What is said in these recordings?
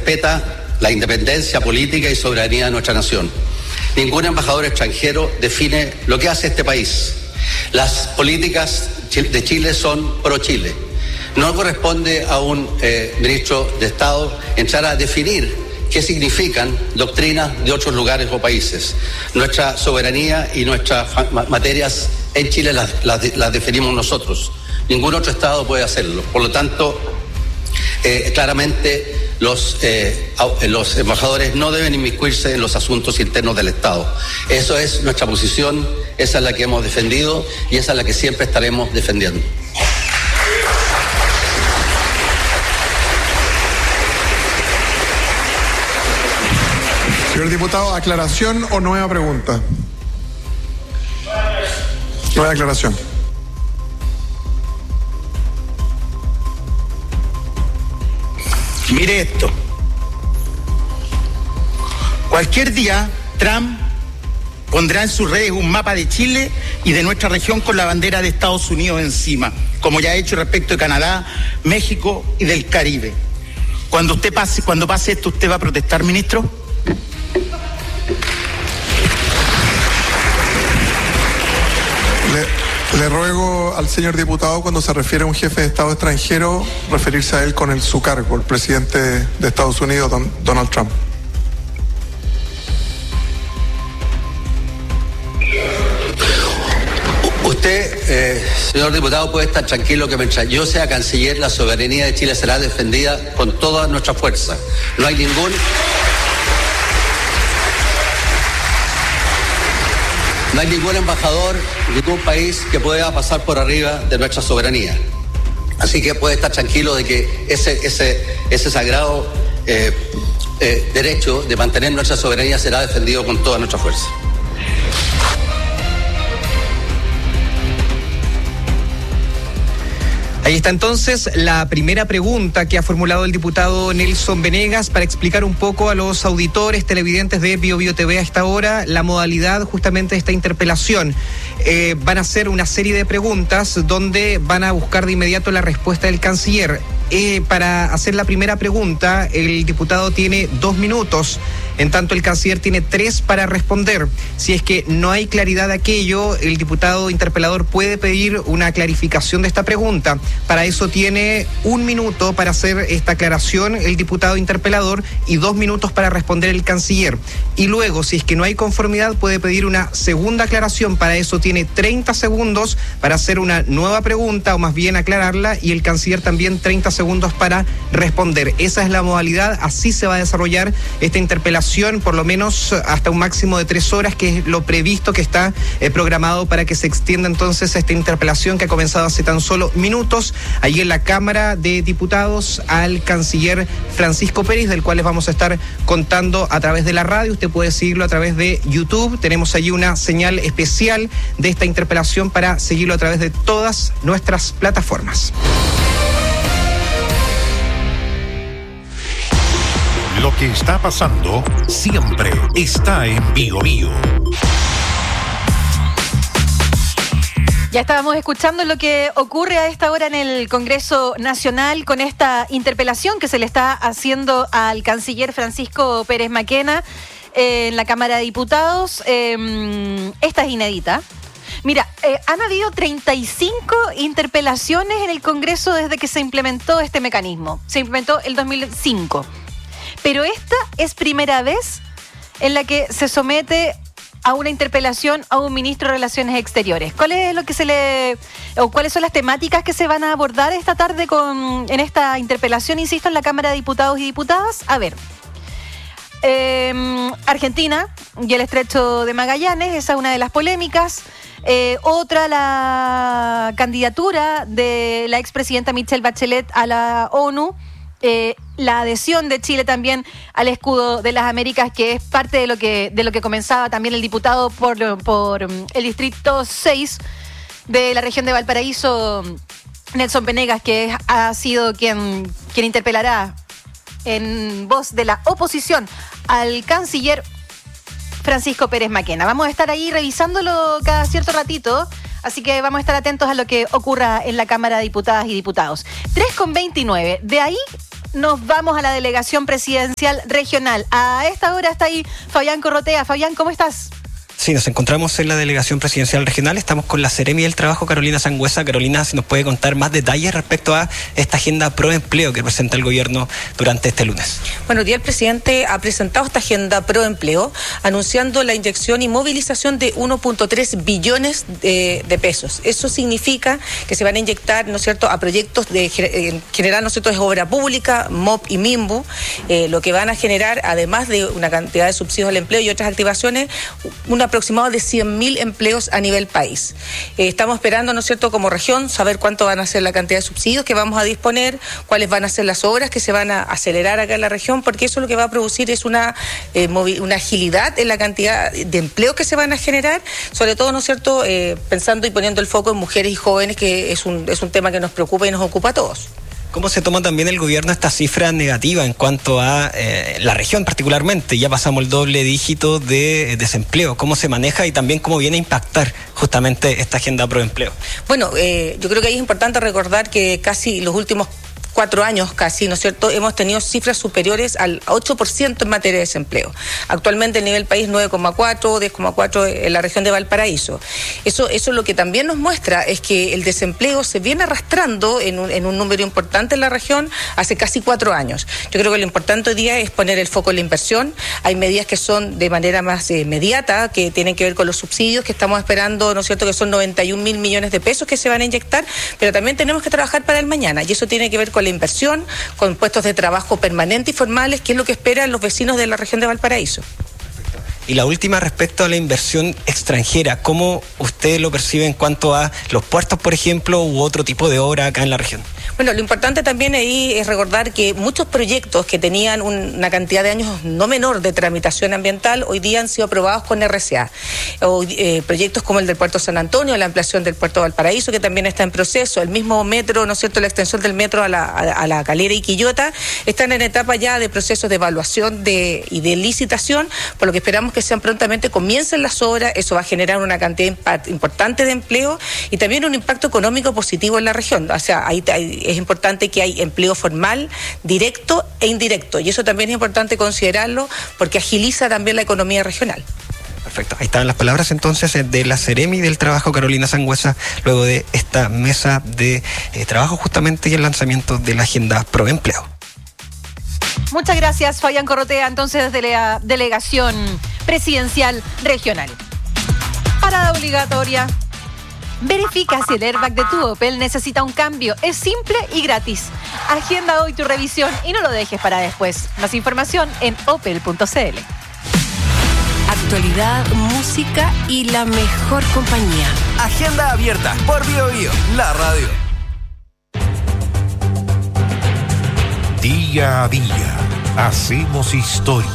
respeta la independencia política y soberanía de nuestra nación. Ningún embajador extranjero define lo que hace este país. Las políticas de Chile son pro Chile. No corresponde a un ministro de Estado entrar a definir qué significan doctrinas de otros lugares o países. Nuestra soberanía y nuestras materias en Chile las definimos nosotros. Ningún otro Estado puede hacerlo. Por lo tanto, claramente los embajadores no deben inmiscuirse en los asuntos internos del Estado. Eso es nuestra posición, esa es la que hemos defendido y esa es la que siempre estaremos defendiendo. Señor diputado, ¿aclaración o nueva pregunta? Nueva aclaración. Mire esto. Cualquier día, Trump pondrá en sus redes un mapa de Chile y de nuestra región con la bandera de Estados Unidos encima, como ya ha hecho respecto de Canadá, México y del Caribe. Cuando pase esto, ¿usted va a protestar, ministro? Le ruego al señor diputado, cuando se refiere a un jefe de Estado extranjero, referirse a él con su cargo, el presidente de Estados Unidos, Donald Trump. Usted, señor diputado, puede estar tranquilo que mientras yo sea canciller, la soberanía de Chile será defendida con toda nuestra fuerza. No hay ningún embajador, ningún país que pueda pasar por arriba de nuestra soberanía. Así que puede estar tranquilo de que ese sagrado derecho de mantener nuestra soberanía será defendido con toda nuestra fuerza. Ahí está entonces la primera pregunta que ha formulado el diputado Nelson Venegas para explicar un poco a los auditores televidentes de BioBio TV a esta hora la modalidad justamente de esta interpelación. Van a hacer una serie de preguntas donde van a buscar de inmediato la respuesta del canciller. Para hacer la primera pregunta, el diputado tiene 2 minutos, en tanto el canciller tiene 3 para responder. Si es que no hay claridad de aquello, el diputado interpelador puede pedir una clarificación de esta pregunta. Para eso tiene 1 minuto para hacer esta aclaración el diputado interpelador y 2 minutos para responder el canciller. Y luego, si es que no hay conformidad, puede pedir una segunda aclaración. Para eso tiene 30 segundos para hacer una nueva pregunta, o más bien aclararla, y el canciller también 30 segundos para responder. Esa es la modalidad, así se va a desarrollar esta interpelación, por lo menos hasta un máximo de 3 horas, que es lo previsto, que está programado para que se extienda entonces esta interpelación que ha comenzado hace tan solo minutos, allí en la Cámara de Diputados, al canciller Francisco Pérez, del cual les vamos a estar contando a través de la radio. Usted puede seguirlo a través de YouTube, tenemos allí una señal especial de esta interpelación para seguirlo a través de todas nuestras plataformas. Lo que está pasando siempre está en BioBio. Ya estábamos escuchando lo que ocurre a esta hora en el Congreso Nacional con esta interpelación que se le está haciendo al canciller Francisco Pérez Maquena en la Cámara de Diputados. Esta es inédita. Mira, han habido 35 interpelaciones en el Congreso desde que se implementó este mecanismo. Se implementó el 2005. Pero esta es primera vez en la que se somete a una interpelación a un ministro de Relaciones Exteriores. ¿Cuáles son las temáticas que se van a abordar esta tarde en esta interpelación, insisto, en la Cámara de Diputados y Diputadas? A ver, Argentina y el Estrecho de Magallanes, esa es una de las polémicas. Otra, la candidatura de la expresidenta Michelle Bachelet a la ONU. La adhesión de Chile también al escudo de las Américas, que es parte de lo que comenzaba también el diputado por el distrito 6 de la región de Valparaíso, Nelson Venegas, que ha sido quien interpelará en voz de la oposición al canciller Francisco Pérez Maquena. Vamos a estar ahí revisándolo cada cierto ratito, así que vamos a estar atentos a lo que ocurra en la Cámara de Diputadas y Diputados. 3:29. De ahí nos vamos a la delegación presidencial regional. A esta hora está ahí Fabián Corrotea. Fabián, ¿cómo estás? Sí, nos encontramos en la delegación presidencial regional, estamos con la Seremi del Trabajo, Carolina Sangüesa. Carolina, si nos puede contar más detalles respecto a esta agenda pro empleo que presenta el gobierno durante este lunes. Bueno, hoy día el presidente ha presentado esta agenda pro empleo, anunciando la inyección y movilización de 1.3 billones de pesos. Eso significa que se van a inyectar, ¿no es cierto?, a proyectos de generar, ¿no es cierto?, es obra pública, MOP y MIMBU, lo que van a generar, además de una cantidad de subsidios al empleo y otras activaciones, un aproximado de 100.000 empleos a nivel país. Estamos esperando, ¿no es cierto?, como región, saber cuánto van a ser la cantidad de subsidios que vamos a disponer, cuáles van a ser las obras que se van a acelerar acá en la región, porque eso lo que va a producir es una agilidad en la cantidad de empleos que se van a generar, sobre todo, ¿no es cierto?, pensando y poniendo el foco en mujeres y jóvenes, que es un tema que nos preocupa y nos ocupa a todos. ¿Cómo se toma también el gobierno esta cifra negativa en cuanto a la región particularmente? Ya pasamos el doble dígito de desempleo. ¿Cómo se maneja y también cómo viene a impactar justamente esta agenda pro empleo? Bueno, yo creo que ahí es importante recordar que casi los últimos 4 años casi, ¿no es cierto?, hemos tenido cifras superiores al 8% en materia de desempleo. Actualmente el nivel país 9,4, 10,4 en la región de Valparaíso. Eso lo que también nos muestra es que el desempleo se viene arrastrando en un número importante en la región hace casi 4 años. Yo creo que lo importante hoy día es poner el foco en la inversión. Hay medidas que son de manera más inmediata, que tienen que ver con los subsidios que estamos esperando, ¿no es cierto?, que son 91.000 millones de pesos que se van a inyectar, pero también tenemos que trabajar para el mañana, y eso tiene que ver con la inversión, con puestos de trabajo permanentes y formales, que es lo que esperan los vecinos de la región de Valparaíso. Y la última respecto a la inversión extranjera, ¿cómo usted lo percibe en cuanto a los puertos, por ejemplo, u otro tipo de obra acá en la región? Bueno, lo importante también ahí es recordar que muchos proyectos que tenían una cantidad de años no menor de tramitación ambiental, hoy día han sido aprobados con RCA. Proyectos como el del Puerto San Antonio, la ampliación del Puerto Valparaíso, que también está en proceso, el mismo metro, ¿no es cierto?, la extensión del metro a la Calera y Quillota, están en etapa ya de procesos de evaluación y de licitación, por lo que esperamos que sean prontamente, comiencen las obras. Eso va a generar una cantidad importante de empleo y también un impacto económico positivo en la región. O sea, ahí es importante que hay empleo formal, directo e indirecto, y eso también es importante considerarlo porque agiliza también la economía regional. Perfecto, ahí están las palabras entonces de la Seremi del Trabajo, Carolina Sangüesa, luego de esta mesa de trabajo justamente y el lanzamiento de la agenda pro empleo. Muchas gracias, Fabián Corrotea, entonces desde la delegación presidencial regional. Parada obligatoria. Verifica si el airbag de tu Opel necesita un cambio. Es simple y gratis. Agenda hoy tu revisión y no lo dejes para después. Más información en opel.cl. Actualidad, música y la mejor compañía. Agenda abierta por BioBio, la radio. Día a día, hacemos historia.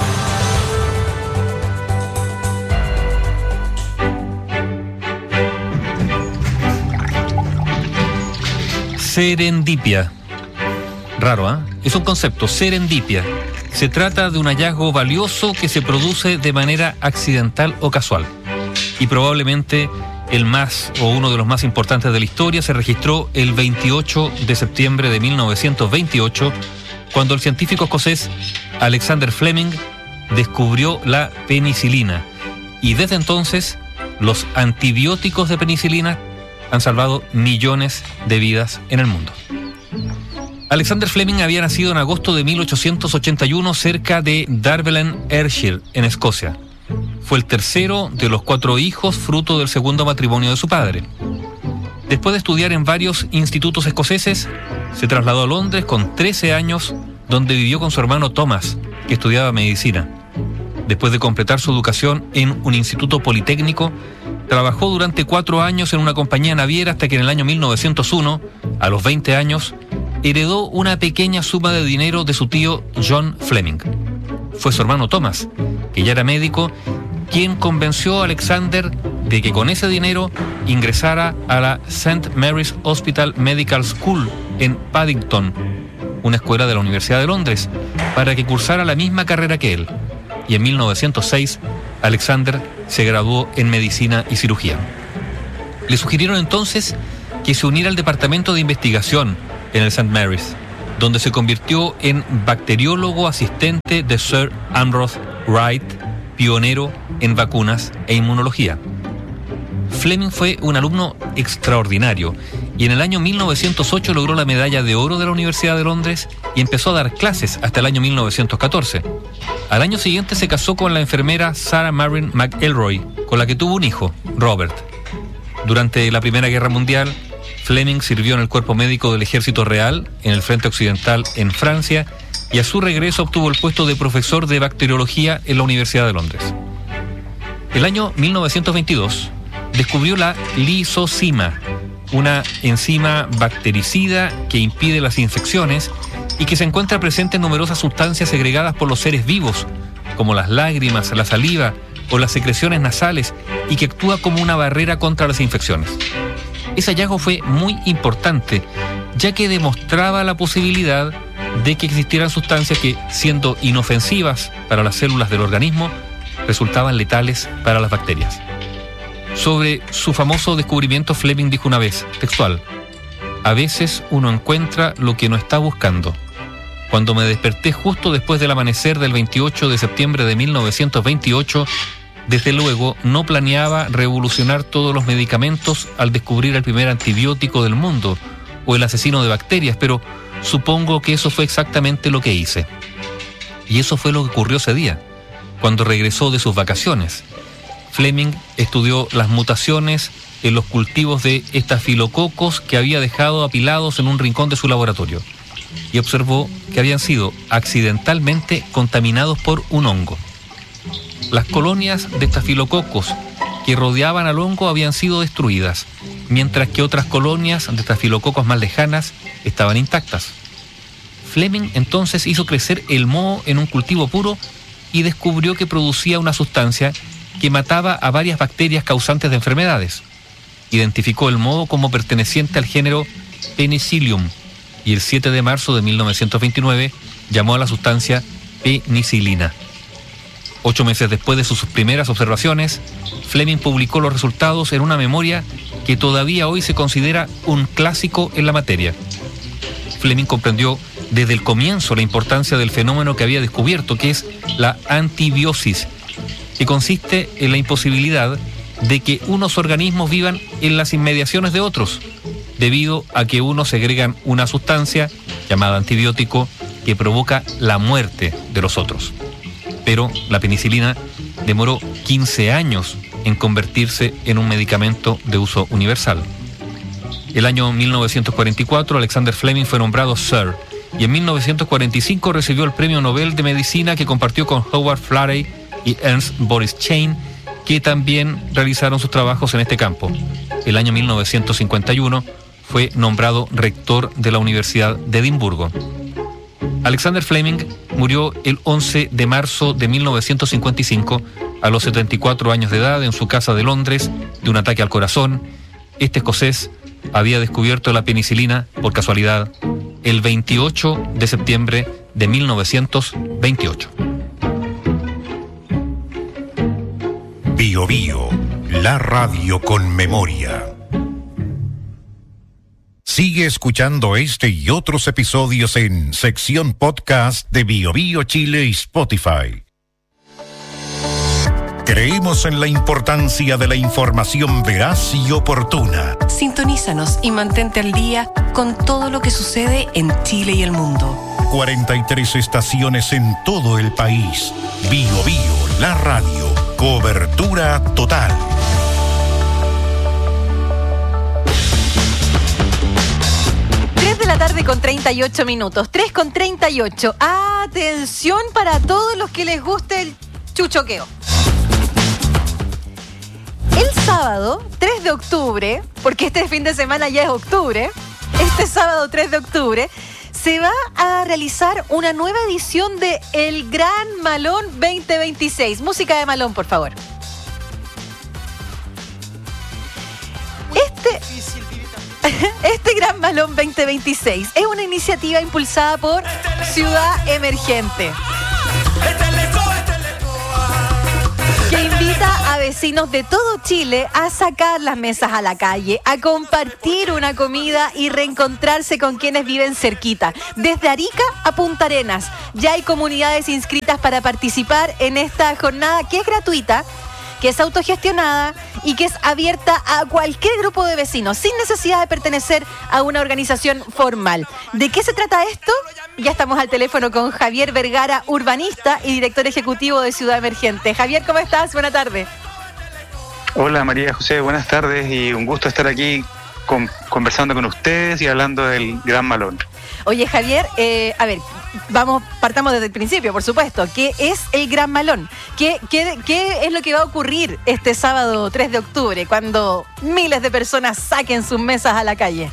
Serendipia. Raro, ¿ah? Es un concepto, serendipia. Se trata de un hallazgo valioso que se produce de manera accidental o casual. Y probablemente el más o uno de los más importantes de la historia se registró el 28 de septiembre de 1928, cuando el científico escocés Alexander Fleming descubrió la penicilina. Y desde entonces, los antibióticos de penicilina han salvado millones de vidas en el mundo. Alexander Fleming había nacido en agosto de 1881 cerca de Darvelen, Ayrshire, en Escocia. Fue el tercero de los 4 hijos fruto del segundo matrimonio de su padre. Después de estudiar en varios institutos escoceses, se trasladó a Londres con 13 años, donde vivió con su hermano Thomas, que estudiaba medicina. Después de completar su educación en un instituto politécnico, trabajó durante 4 años en una compañía naviera hasta que en el año 1901, a los 20 años, heredó una pequeña suma de dinero de su tío John Fleming. Fue su hermano Thomas, que ya era médico, quien convenció a Alexander de que con ese dinero ingresara a la St. Mary's Hospital Medical School en Paddington, una escuela de la Universidad de Londres, para que cursara la misma carrera que él. Y en 1906, Alexander se graduó en medicina y cirugía. Le sugirieron entonces que se uniera al departamento de investigación en el St. Mary's, donde se convirtió en bacteriólogo asistente de Sir Ambrose Wright, pionero en vacunas e inmunología. Fleming fue un alumno extraordinario y en el año 1908 logró la medalla de oro de la Universidad de Londres y empezó a dar clases hasta el año 1914. Al año siguiente se casó con la enfermera Sarah Marin McElroy, con la que tuvo un hijo, Robert. Durante la Primera Guerra Mundial, Fleming sirvió en el cuerpo médico del Ejército Real en el Frente Occidental en Francia y a su regreso obtuvo el puesto de profesor de bacteriología en la Universidad de Londres. El año 1922 descubrió la lisozima, una enzima bactericida que impide las infecciones y que se encuentra presente en numerosas sustancias segregadas por los seres vivos, como las lágrimas, la saliva o las secreciones nasales, y que actúa como una barrera contra las infecciones. Ese hallazgo fue muy importante, ya que demostraba la posibilidad de que existieran sustancias que, siendo inofensivas para las células del organismo, resultaban letales para las bacterias. Sobre su famoso descubrimiento, Fleming dijo una vez, textual: "A veces uno encuentra lo que no está buscando. Cuando me desperté justo después del amanecer del 28 de septiembre de 1928, desde luego no planeaba revolucionar todos los medicamentos al descubrir el primer antibiótico del mundo o el asesino de bacterias, pero supongo que eso fue exactamente lo que hice". Y eso fue lo que ocurrió ese día, cuando regresó de sus vacaciones. Fleming estudió las mutaciones en los cultivos de estafilococos que había dejado apilados en un rincón de su laboratorio y observó que habían sido accidentalmente contaminados por un hongo. Las colonias de estafilococos que rodeaban al hongo habían sido destruidas, mientras que otras colonias de estafilococos más lejanas estaban intactas. Fleming entonces hizo crecer el moho en un cultivo puro y descubrió que producía una sustancia que mataba a varias bacterias causantes de enfermedades. Identificó el moho como perteneciente al género Penicillium y el 7 de marzo de 1929 llamó a la sustancia penicilina. 8 meses después de sus primeras observaciones, Fleming publicó los resultados en una memoria que todavía hoy se considera un clásico en la materia. Fleming comprendió desde el comienzo la importancia del fenómeno que había descubierto, que es la antibiosis, que consiste en la imposibilidad de que unos organismos vivan en las inmediaciones de otros, debido a que unos segregan una sustancia llamada antibiótico que provoca la muerte de los otros. Pero la penicilina demoró 15 años en convertirse en un medicamento de uso universal. El año 1944, Alexander Fleming fue nombrado Sir, y en 1945 recibió el Premio Nobel de Medicina que compartió con Howard Florey y Ernst Boris Chain, que también realizaron sus trabajos en este campo. El año 1951 fue nombrado rector de la Universidad de Edimburgo. Alexander Fleming murió el 11 de marzo de 1955 a los 74 años de edad en su casa de Londres de un ataque al corazón. Este escocés había descubierto la penicilina, por casualidad, el 28 de septiembre de 1928. Bio Bio, la radio con memoria. Sigue escuchando este y otros episodios en sección podcast de Bio Bio Chile y Spotify. Creemos en la importancia de la información veraz y oportuna. Sintonízanos y mantente al día con todo lo que sucede en Chile y el mundo. 43 estaciones en todo el país. Bio Bio, la radio. Cobertura total. De la tarde con 38 minutos, 3 con 38. Atención para todos los que les guste el chuchoqueo. El sábado 3 de octubre, porque este fin de semana ya es octubre, este sábado 3 de octubre se va a realizar una nueva edición de El Gran Malón 2026. Música de Malón, por favor. Este Gran Malón 2026 es una iniciativa impulsada por Ciudad Emergente. que invita a vecinos de todo Chile a sacar las mesas a la calle, a compartir una comida y reencontrarse con quienes viven cerquita. Desde Arica a Punta Arenas, ya hay comunidades inscritas para participar en esta jornada que es gratuita, que es autogestionada y que es abierta a cualquier grupo de vecinos, sin necesidad de pertenecer a una organización formal. ¿De qué se trata esto? Ya estamos al teléfono con Javier Vergara, urbanista y director ejecutivo de Ciudad Emergente. Javier, ¿cómo estás? Buenas tardes. Hola María José, buenas tardes y un gusto estar aquí conversando con ustedes y hablando del Gran Malón. Oye Javier, a ver, partamos desde el principio, por supuesto. ¿Qué es el Gran Malón? ¿Qué es lo que va a ocurrir este sábado 3 de octubre cuando miles de personas saquen sus mesas a la calle?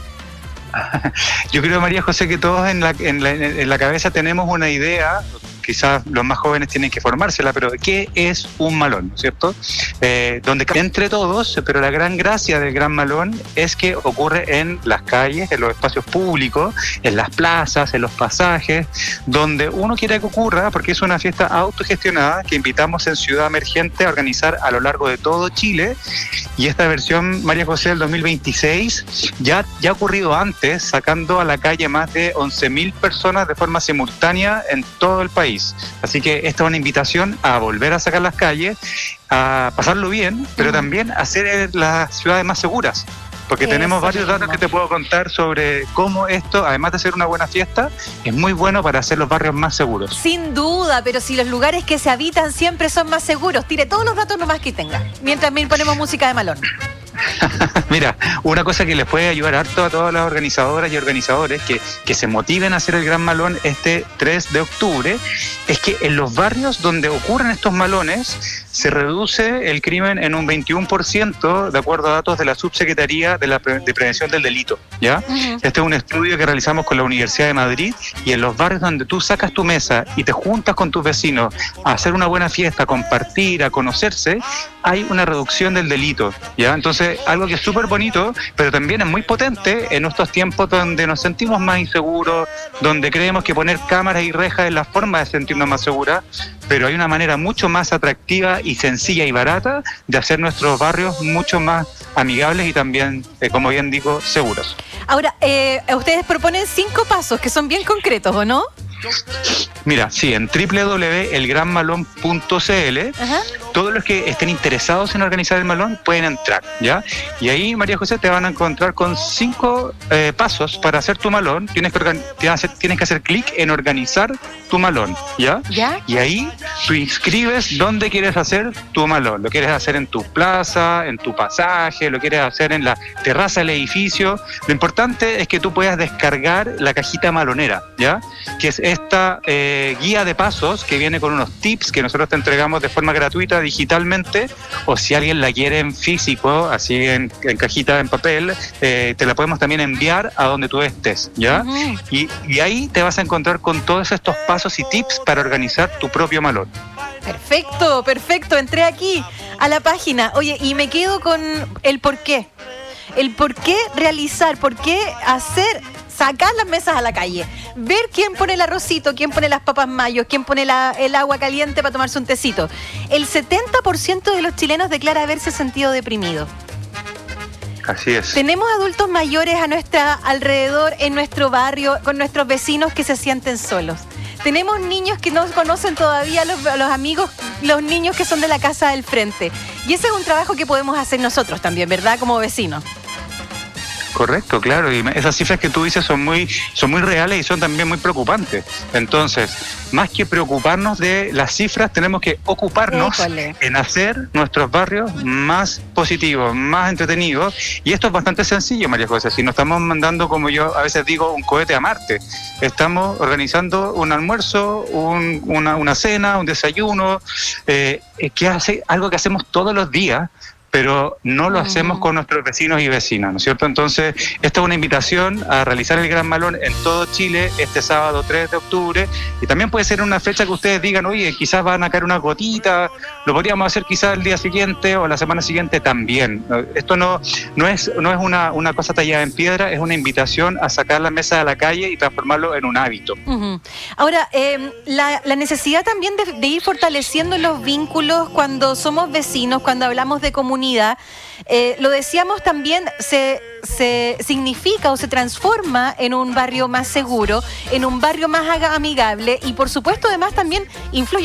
Yo creo, María José, que todos en la cabeza tenemos una idea. Quizás los más jóvenes tienen que formársela, pero ¿qué es un malón? ¿Cierto? Donde entre todos, pero la gran gracia del Gran Malón es que ocurre en las calles, en los espacios públicos, en las plazas, en los pasajes, donde uno quiere que ocurra, porque es una fiesta autogestionada que invitamos en Ciudad Emergente a organizar a lo largo de todo Chile. Y esta versión, María José, del 2026, ya ha ocurrido antes, sacando a la calle más de 11.000 personas de forma simultánea en todo el país. Así que esta es una invitación a volver a sacar las calles, a pasarlo bien, pero también a hacer las ciudades más seguras. Porque tenemos varios datos que te puedo contar sobre cómo esto, además de ser una buena fiesta, es muy bueno para hacer los barrios más seguros. Sin duda, pero si los lugares que se habitan siempre son más seguros, tire todos los datos nomás que tenga, mientras ponemos música de Malón. Mira, una cosa que les puede ayudar harto a todas las organizadoras y organizadores que se motiven a hacer el Gran Malón este 3 de octubre es que en los barrios donde ocurren estos malones se reduce el crimen en un 21% de acuerdo a datos de la Subsecretaría de Prevención del Delito, ¿ya? Este es un estudio que realizamos con la Universidad de Madrid y en los barrios donde tú sacas tu mesa y te juntas con tus vecinos a hacer una buena fiesta, a compartir, a conocerse, hay una reducción del delito, ¿ya? Entonces, algo que es súper bonito, pero también es muy potente en estos tiempos donde nos sentimos más inseguros, donde creemos que poner cámaras y rejas es la forma de sentirnos más seguras, pero hay una manera mucho más atractiva y sencilla y barata de hacer nuestros barrios mucho más amigables y también, como bien digo, seguros. Ahora, ustedes proponen 5 pasos que son bien concretos, ¿o no? Mira, sí, en www.elgranmalón.cl todos los que estén interesados en organizar el malón pueden entrar, ¿ya? Y ahí, María José, te van a encontrar con 5 pasos para hacer tu malón. Tienes que hacer clic en organizar tu malón, ¿ya? Y ahí tú inscribes dónde quieres hacer tu malón. Lo quieres hacer en tu plaza, en tu pasaje, lo quieres hacer en la terraza del edificio. Lo importante es que tú puedas descargar la cajita malonera, ¿ya? Que es esta guía de pasos que viene con unos tips que nosotros te entregamos de forma gratuita digitalmente, o si alguien la quiere en físico, así en cajita en papel, te la podemos también enviar a donde tú estés, ¿ya? Y ahí te vas a encontrar con todos estos pasos y tips para organizar tu propio malón. Perfecto, entré aquí a la página. Oye, y me quedo con el por qué. El por qué realizar, por qué hacer, sacar las mesas a la calle, ver quién pone el arrocito, quién pone las papas mayo, quién pone el agua caliente para tomarse un tecito. El 70% de los chilenos declara haberse sentido deprimido. Así es. Tenemos adultos mayores a nuestra alrededor, en nuestro barrio, con nuestros vecinos que se sienten solos. Tenemos niños que no conocen todavía los amigos, los niños que son de la casa del frente. Y ese es un trabajo que podemos hacer nosotros también, ¿verdad? Como vecinos. Correcto, claro, y esas cifras que tú dices son muy reales y son también muy preocupantes. Entonces, más que preocuparnos de las cifras, tenemos que ocuparnos en hacer nuestros barrios más positivos, más entretenidos. Y esto es bastante sencillo, María José. Si no estamos mandando, como yo a veces digo, un cohete a Marte, estamos organizando un almuerzo, una cena, un desayuno, que hace algo que hacemos todos los días, pero no lo hacemos con nuestros vecinos y vecinas, ¿no es cierto? Entonces, esta es una invitación a realizar el Gran Malón en todo Chile este sábado 3 de octubre, y también puede ser una fecha que ustedes digan, oye, quizás van a caer una gotita, lo podríamos hacer quizás el día siguiente o la semana siguiente también. Esto no es una cosa tallada en piedra, es una invitación a sacar la mesa de la calle y transformarlo en un hábito. Ahora, la necesidad también de ir fortaleciendo los vínculos cuando somos vecinos, cuando hablamos de comunidad, lo decíamos también, se significa o se transforma en un barrio más seguro, en un barrio más amigable y por supuesto además también influye